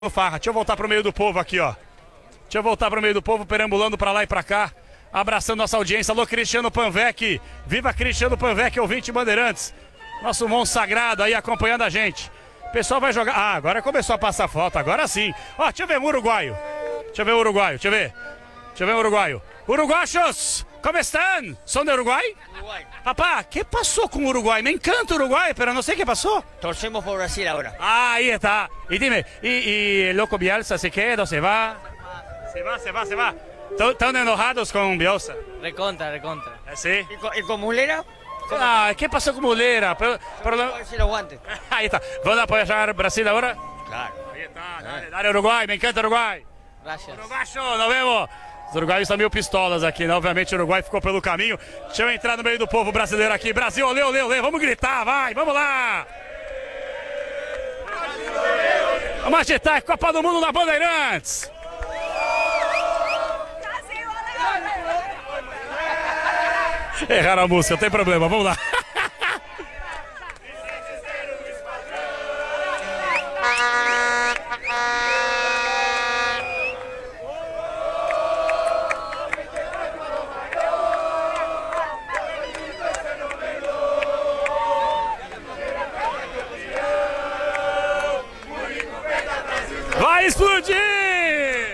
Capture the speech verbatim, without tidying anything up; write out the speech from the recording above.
Farra, deixa eu voltar pro meio do povo aqui, ó. Deixa eu voltar pro meio do povo, perambulando pra lá e pra cá, abraçando nossa audiência. Alô, Cristiano Panvec, viva Cristiano Panvec, ouvinte Bandeirantes. Nosso monstro sagrado aí acompanhando a gente. O pessoal vai jogar, ah, agora começou a passar foto, agora sim. Ó, deixa eu ver o uruguaio. Deixa eu ver o uruguaio, deixa eu ver. Deixa eu ver o uruguaio. Uruguachos, como estão? São do Uruguai? Uruguay. Papá, ¿qué pasó con Uruguay? Me encanta Uruguay, pero no sé qué pasó. Torcemos por Brasil ahora. Ah, ahí está. Y dime, ¿y, y el loco Bielsa se queda o se va? Se va, se va, se va. ¿Están enojados con Bielsa? Recontra, recontra. ¿Eh, ¿Sí? ¿Y con, y con Mulera? Ah, ¿qué pasó con Mulera? Pero, pero A no- ver si lo aguante. Ahí está. ¿Van a apoyar Brasil ahora? Claro. Ahí está, dale, dale Uruguay, me encanta Uruguay. Gracias. Uruguacho, nos vemos. Os uruguaios estão meio pistolas aqui, né? Obviamente o Uruguai ficou pelo caminho. Deixa eu entrar no meio do povo brasileiro aqui. Brasil, olê, olê, olê. Vamos gritar, vai, vamos lá. Vamos agitar, é Copa do Mundo na Bandeirantes. Erraram a música, não tem problema, vamos lá. Vai explodir!